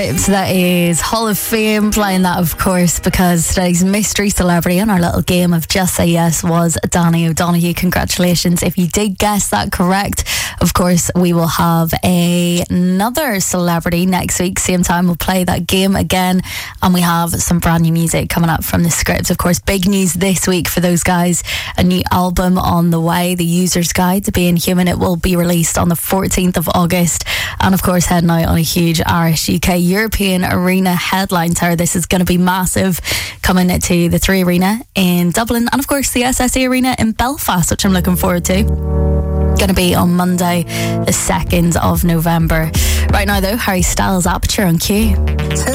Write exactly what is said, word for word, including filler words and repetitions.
So that is Hall of Fame, playing that of course because today's mystery celebrity on our little game of Just Say Yes was Danny O'Donoghue. Congratulations if you did guess that correct. Of course we will have a, another celebrity next week, same time we'll play that game again, and we have some brand new music coming up from The Scripts. Of course, big news this week for those guys, a new album on the way, The User's Guide to Being Human. It will be released on the fourteenth of August, and of course heading out on a huge Irish U K European Arena headline tour. This is going to be massive, coming to the Three Arena in Dublin and of course the S S E Arena in Belfast, which I'm looking forward to. Going to be on Monday the second of November. Right now though, Harry Styles, Aperture on Q.